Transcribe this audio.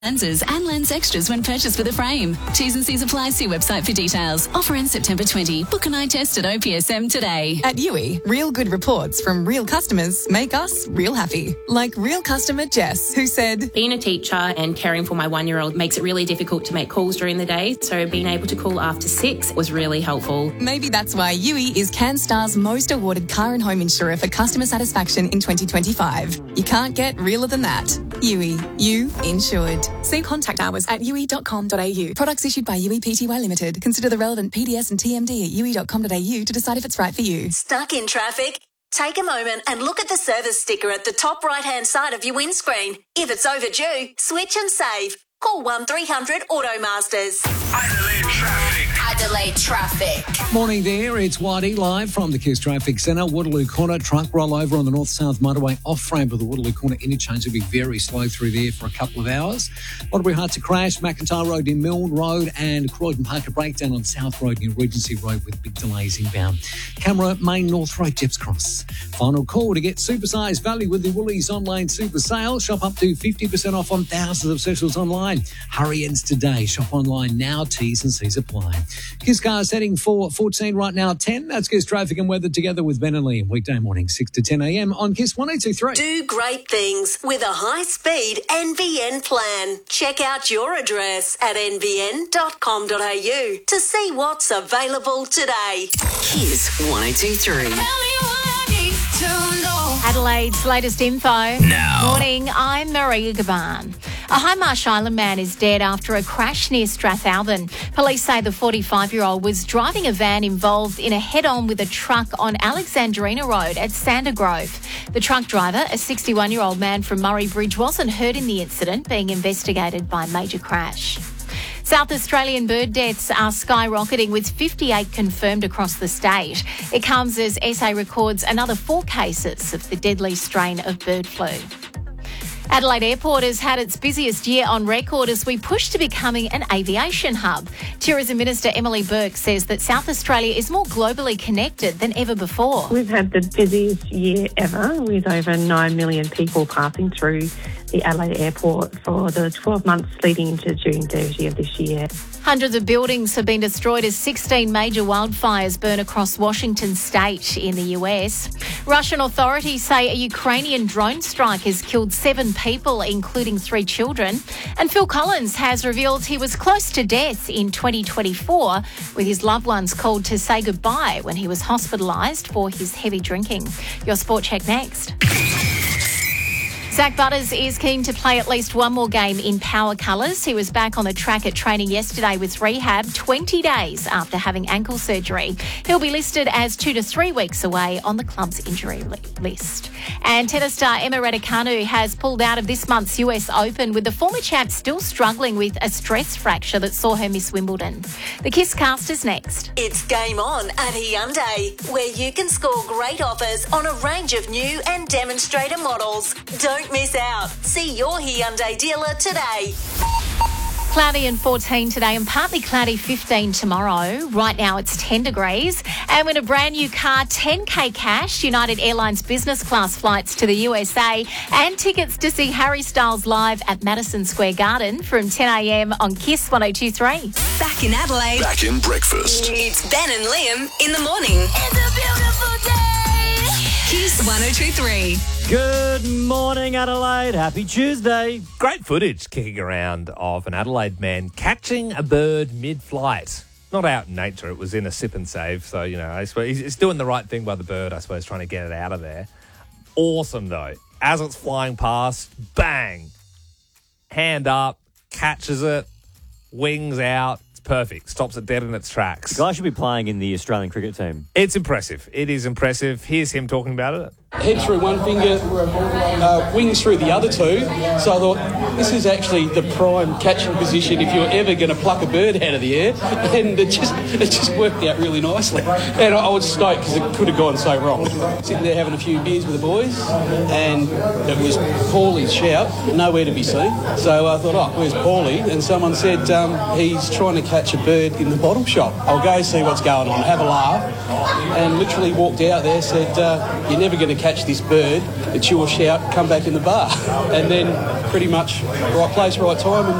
lenses and lens extras when purchased with a frame. T's and C's apply. See website for details. Offer ends September 20. Book an eye test at OPSM today. At Yui, real good reports from real customers make us real happy. Like real customer Jess, who said, being a teacher and caring for my 1-year-old makes it really difficult to make calls during the day, so being able to call after 6 was really helpful. Maybe that's why Yui is CanStar's most awarded car and home insurer for customer satisfaction in 2025. You can't get realer than that. Yui, you insured. See contact hours at yui.com.au. Products issued by Yui Pty Limited. Consider the relevant PDS and TMD at yui.com.au to decide if it's right for you. Stuck in traffic? Take a moment and look at the service sticker at the top right-hand side of your windscreen. If it's overdue, switch and save. Call 1300 Automasters. Adelaide Traffic. Adelaide Traffic. Morning there, it's Whitey live from the KISS Traffic Centre. Waterloo Corner, truck rollover on the north-south motorway off-ramp of the Waterloo Corner interchange will be very slow through there for a couple of hours. Waterbury Hearts a crash, McIntyre Road in Milne Road and Croydon Park a breakdown on South Road near Regency Road with big delays inbound. Camera, Main North Road, Jepps Cross. Final call to get supersized value with the Woolies online super sale. Shop up to 50% off on thousands of specials online. Hurry ends today. Shop online now. T's and C's apply. KISS cars heading for 14 right now, 10. That's KISS traffic and weather together with Ben and Liam. Weekday morning, 6 to 10 a.m. on KISS 102.3. Do great things with a high-speed NBN plan. Check out your address at nbn.com.au to see what's available today. KISS 102.3. Adelaide's latest info. Now. Morning, I'm Maria Gaban. A High Marsh Island man is dead after a crash near Strathalbyn. Police say the 45-year-old was driving a van involved in a head-on with a truck on Alexandrina Road at Sandergrove. The truck driver, a 61-year-old man from Murray Bridge, wasn't hurt in the incident, being investigated by a major crash. South Australian bird deaths are skyrocketing with 58 confirmed across the state. It comes as SA records another 4 cases of the deadly strain of bird flu. Adelaide Airport has had its busiest year on record as we push to becoming an aviation hub. Tourism Minister Emily Burke says that South Australia is more globally connected than ever before. We've had the busiest year ever with over 9 million people passing through the Adelaide Airport for the 12 months leading into June 30 of this year. Hundreds of buildings have been destroyed as 16 major wildfires burn across Washington state in the US. Russian authorities say a Ukrainian drone strike has killed 7 people, including 3 children. And Phil Collins has revealed he was close to death in 2024, with his loved ones called to say goodbye when he was hospitalised for his heavy drinking. Your Sport Check next. Zach Butters is keen to play at least one more game in power colours. He was back on the track at training yesterday with rehab 20 days after having ankle surgery. He'll be listed as 2 to 3 weeks away on the club's injury list. And tennis star Emma Raducanu has pulled out of this month's US Open, with the former champ still struggling with a stress fracture that saw her miss Wimbledon. The KISS cast is next. It's game on at Hyundai, where you can score great offers on a range of new and demonstrator models. Don't miss out. See your Hyundai dealer today. Cloudy and 14 today and partly cloudy 15 tomorrow. Right now it's 10 degrees. And win a brand new car, 10K cash, United Airlines business class flights to the USA and tickets to see Harry Styles live at Madison Square Garden from 10 a.m. on KISS 102.3. Back in Adelaide. Back in breakfast. It's Ben and Liam in the morning. It's a beautiful day. KISS 102.3. Good morning, Adelaide. Happy Tuesday. Great footage kicking around of an Adelaide man catching a bird mid-flight. Not out in nature. It was in a sip and save. So, you know, I suppose he's doing the right thing by the bird, I suppose, trying to get it out of there. Awesome, though. As it's flying past, bang. Hand up, catches it, wings out. It's perfect. Stops it dead in its tracks. The guy should be playing in the Australian cricket team. It's impressive. It is impressive. Here's him talking about it. Head through one finger, wings through the other 2. So I thought, this is actually the prime catching position if you're ever going to pluck a bird out of the air. And it just worked out really nicely. And I was stoked because it could have gone so wrong. Sitting there having a few beers with the boys, and it was Paulie's shout, nowhere to be seen. So I thought, oh, where's Paulie? And someone said he's trying to catch a bird in the bottle shop. I'll go see what's going on, have a laugh. And literally walked out there, said, you're never going to catch this bird, it's your shout, come back in the bar. And then pretty much right place, right time. And